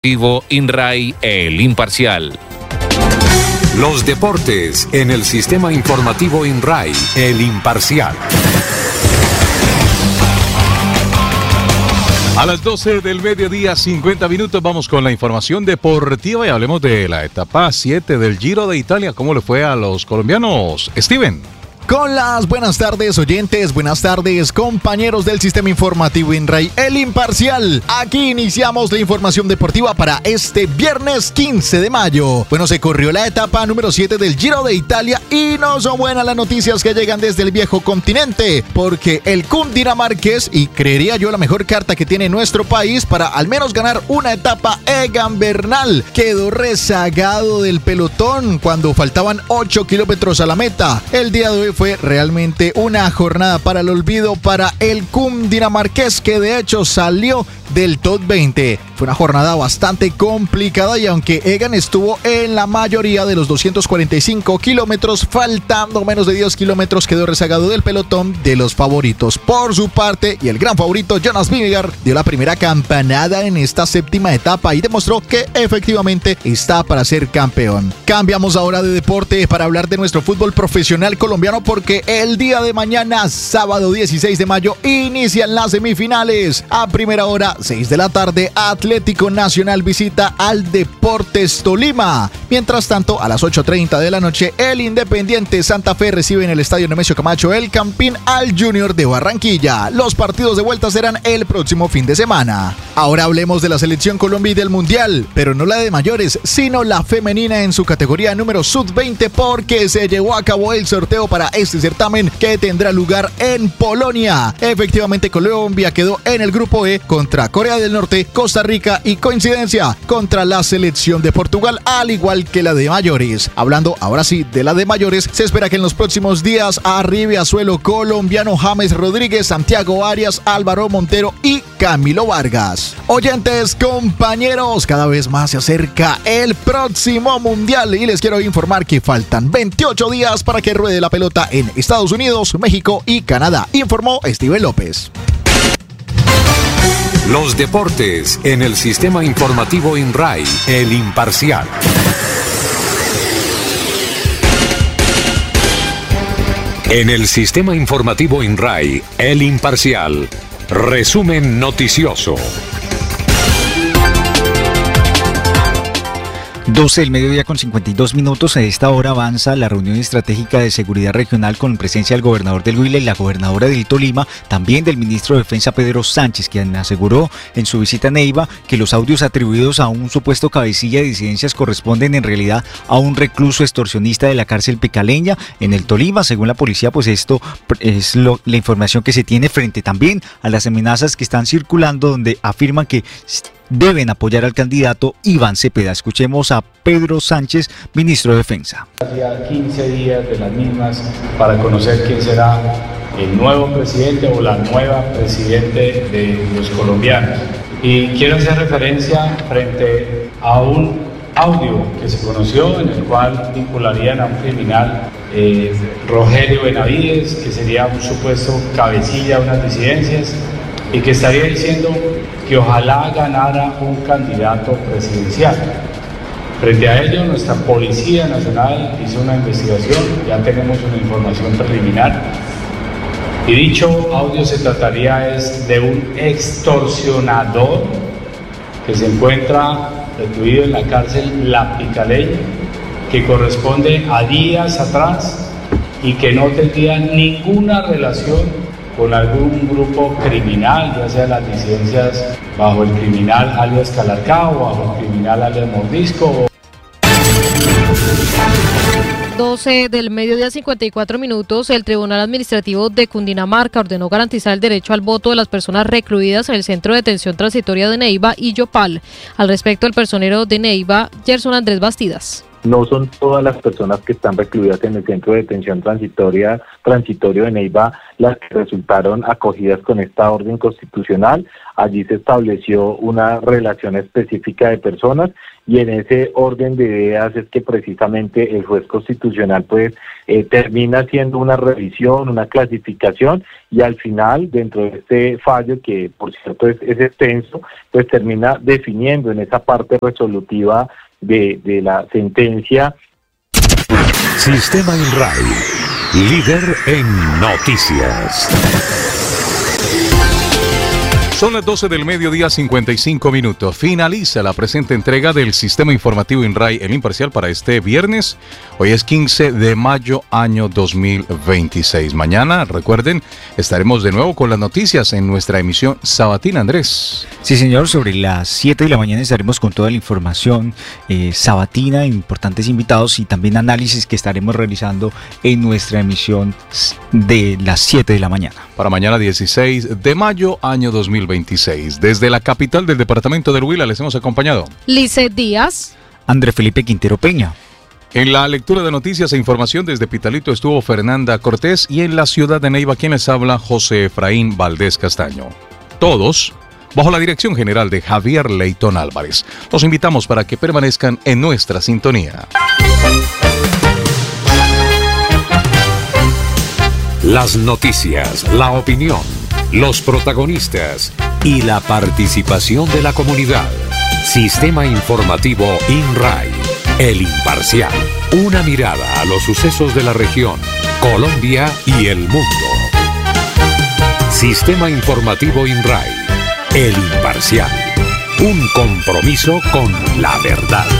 INRAI, El Imparcial. Los deportes en el sistema informativo INRAI, El Imparcial. A las 12 del mediodía, 50 minutos, vamos con la información deportiva y hablemos de la etapa 7 del Giro de Italia. ¿Cómo le fue a los colombianos? Steven. Con las buenas tardes, oyentes, buenas tardes, compañeros del sistema informativo INRAI, El Imparcial. Aquí iniciamos la información deportiva para este viernes 15 de mayo. Bueno, se corrió la etapa número 7 del Giro de Italia y no son buenas las noticias que llegan desde el viejo continente, porque el cundinamarqués, y creería yo la mejor carta que tiene nuestro país para al menos ganar una etapa, Egan Bernal, quedó rezagado del pelotón cuando faltaban 8 kilómetros a la meta. El día de hoy fue realmente una jornada para el olvido para el cundinamarqués, que de hecho salió del top 20. Fue una jornada bastante complicada y aunque Egan estuvo en la mayoría de los 245 kilómetros, faltando menos de 10 kilómetros, quedó rezagado del pelotón de los favoritos. Por su parte, y el gran favorito Jonas Vingegaard dio la primera campanada en esta séptima etapa y demostró que efectivamente está para ser campeón. Cambiamos ahora de deporte para hablar de nuestro fútbol profesional colombiano, porque el día de mañana, sábado 16 de mayo, inician las semifinales. A primera hora, 6 de la tarde, Atlético Nacional visita al Deportes Tolima. Mientras tanto, a las 8:30 de la noche, el Independiente Santa Fe recibe en el Estadio Nemesio Camacho El Campín al Junior de Barranquilla. Los partidos de vuelta serán el próximo fin de semana. Ahora hablemos de la selección Colombia y del Mundial, pero no la de mayores, sino la femenina en su categoría número sub-20, porque se llevó a cabo el sorteo para este certamen que tendrá lugar en Polonia. Efectivamente, Colombia quedó en el grupo E contra Corea del Norte, Costa Rica y, coincidencia, contra la selección de Portugal, al igual que la de mayores. Hablando ahora sí de la de mayores, se espera que en los próximos días arribe a suelo colombiano James Rodríguez, Santiago Arias, Álvaro Montero y Camilo Vargas. Oyentes, compañeros, cada vez más se acerca el próximo Mundial y les quiero informar que faltan 28 días para que ruede la pelota en Estados Unidos, México y Canadá, informó Steven López. Los deportes en el sistema informativo INRAI, El Imparcial. En el sistema informativo INRAI, El Imparcial, resumen noticioso. 12 del mediodía con 52 minutos. A esta hora avanza la reunión estratégica de seguridad regional con presencia del gobernador del Huila y la gobernadora del Tolima, también del ministro de Defensa Pedro Sánchez, quien aseguró en su visita a Neiva que los audios atribuidos a un supuesto cabecilla de disidencias corresponden en realidad a un recluso extorsionista de la cárcel Picaleña en el Tolima. Según la policía, pues esto es la información que se tiene frente también a las amenazas que están circulando, donde afirman que deben apoyar al candidato Iván Cepeda. Escuchemos a Pedro Sánchez, ministro de Defensa. Hacía 15 días de las mismas para conocer quién será el nuevo presidente o la nueva presidente de los colombianos. Y quiero hacer referencia frente a un audio que se conoció en el cual vincularían a un criminal, Rogelio Benavides, que sería un supuesto cabecilla de unas disidencias, y que estaría diciendo que ojalá ganara un candidato presidencial. Frente a ello, nuestra Policía Nacional hizo una investigación, ya tenemos una información preliminar, y dicho audio se trataría de un extorsionador que se encuentra recluido en la cárcel La Picaleña, que corresponde a días atrás y que no tendría ninguna relación con algún grupo criminal, ya sea las disidencias bajo el criminal alias Calarcá o bajo el criminal alias Mordisco. 12 del mediodía, 54 minutos, el Tribunal Administrativo de Cundinamarca ordenó garantizar el derecho al voto de las personas recluidas en el Centro de Detención Transitoria de Neiva y Yopal. Al respecto, el personero de Neiva, Gerson Andrés Bastidas. no son todas las personas que están recluidas en el centro de detención transitorio de Neiva las que resultaron acogidas con esta orden constitucional. Allí se estableció una relación específica de personas y en ese orden de ideas es que precisamente el juez constitucional pues termina haciendo una revisión, una clasificación y al final dentro de este fallo, que por cierto es extenso, pues termina definiendo en esa parte resolutiva de la sentencia. Sistema INRAI, líder en noticias. Son las 12 del mediodía, 55 minutos. Finaliza la presente entrega del Sistema Informativo INRAI, el imparcial, para este viernes. Hoy es 15 de mayo, año 2026. Mañana, recuerden, estaremos de nuevo con las noticias en nuestra emisión sabatina, Andrés. Sí, señor, sobre las 7 de la mañana estaremos con toda la información sabatina, importantes invitados y también análisis que estaremos realizando en nuestra emisión de las 7 de la mañana. Para mañana 16 de mayo, año 2026. Desde la capital del departamento del Huila les hemos acompañado Lizeth Díaz, André Felipe Quintero Peña. En la lectura de noticias e información desde Pitalito estuvo Fernanda Cortés y en la ciudad de Neiva quienes habla José Efraín Valdés Castaño. Todos bajo la dirección general de Javier Leitón Álvarez. Los invitamos para que permanezcan en nuestra sintonía. Las noticias, la opinión, los protagonistas y la participación de la comunidad. Sistema Informativo INRAI, el imparcial. Una mirada a los sucesos de la región, Colombia y el mundo. Sistema Informativo INRAI, el imparcial. Un compromiso con la verdad.